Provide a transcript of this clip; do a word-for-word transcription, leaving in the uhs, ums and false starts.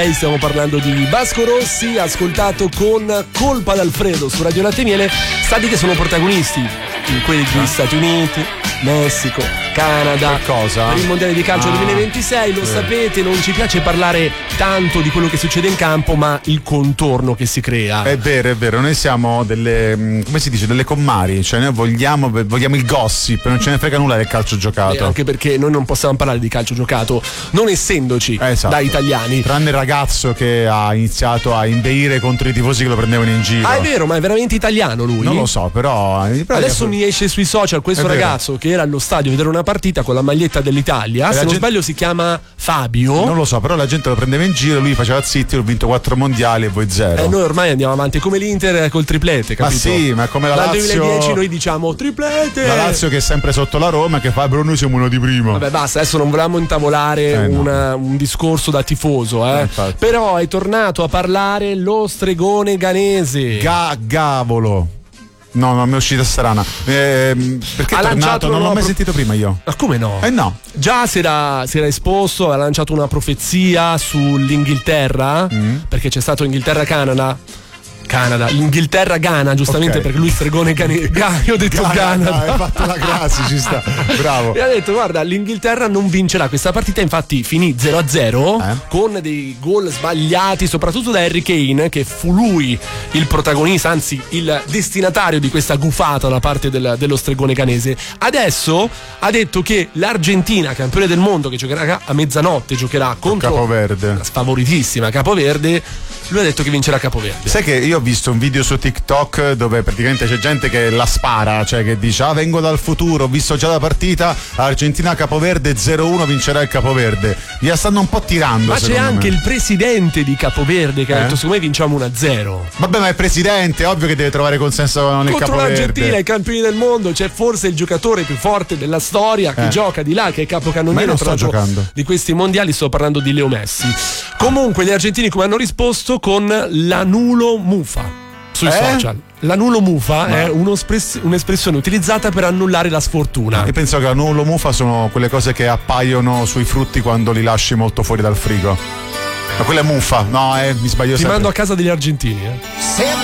Stiamo parlando di Vasco Rossi, ascoltato con Colpa d'Alfredo su Radio Latte e Miele. Stati che sono protagonisti in quelli degli Stati Uniti, Messico, Canada, cosa? Per il mondiale di calcio ah, duemilaventisei. Lo sì. sapete, non ci piace parlare tanto di quello che succede in campo, ma il contorno che si crea. È vero, è vero, noi siamo delle, come si dice, delle commari, cioè noi vogliamo, vogliamo il gossip, non ce ne frega nulla del calcio giocato. E anche perché noi non possiamo parlare di calcio giocato non essendoci esatto. da italiani. Tranne il ragazzo che ha iniziato a inveire contro i tifosi che lo prendevano in giro. Ah, è vero, ma è veramente italiano lui? Non lo so, però, però adesso mi esce sui social questo ragazzo che era allo stadio a vedere una partita con la maglietta dell'Italia, e se non gente... sbaglio si chiama Fabio. Non lo so, però la gente lo prendeva in giro, lui faceva zitti, ho vinto quattro mondiali e voi zero. E noi ormai andiamo avanti come l'Inter col triplete, capito? Ma sì, ma come la Dal Lazio. Dal duemiladieci noi diciamo triplete. La Lazio che è sempre sotto la Roma, che fa, però noi siamo uno di prima. Vabbè, basta, adesso non volevamo intavolare eh, una, no. un discorso da tifoso, eh. eh però è tornato a parlare lo stregone ghanese. Ga- Gavolo. No, non mi è uscita strana. Eh, perché ha è tornato? Non l'ho mai pro... sentito prima io. Ma come no? Eh no. Già si era, si era esposto, ha lanciato una profezia sull'Inghilterra, mm. perché c'è stato Inghilterra-Canada. Canada, l'Inghilterra-Ghana, giustamente okay. perché lui stregone cane. Ga- io ho detto Canada. Hai fatto la classe, ci sta. Bravo. E ha detto: guarda, l'Inghilterra non vincerà questa partita. Infatti finì zero a zero eh? con dei gol sbagliati, soprattutto da Harry Kane, che fu lui il protagonista, anzi il destinatario di questa gufata da parte del, dello stregone canese. Adesso ha detto che l'Argentina, campione del mondo, che giocherà a mezzanotte, giocherà contro Capoverde, la favoritissima Capoverde. Lui ha detto che vincerà Capoverde. Sai che io ho visto un video su TikTok dove praticamente c'è gente che la spara, cioè che dice ah vengo dal futuro, ho visto già la partita, Argentina Capoverde zero uno, vincerà il Capoverde. Gli stanno un po' tirando. Ma c'è anche me. il presidente di Capoverde che eh? ha detto secondo me vinciamo uno a zero. Vabbè, ma è presidente, ovvio che deve trovare consenso nel contro Capoverde. l'Argentina, i campioni del mondo, c'è forse il giocatore più forte della storia che eh. gioca di là, che è capocannoniere di questi mondiali. Sto parlando di Leo Messi. Comunque gli argentini come hanno risposto con l'anulo mufa sui eh? social. L'anulo mufa Ma... è un'espressione utilizzata per annullare la sfortuna. Io penso che l'anulo mufa sono quelle cose che appaiono sui frutti quando li lasci molto fuori dal frigo. Ma quella è muffa, no, eh, mi sbaglio Ti sempre. mando a casa degli argentini, eh.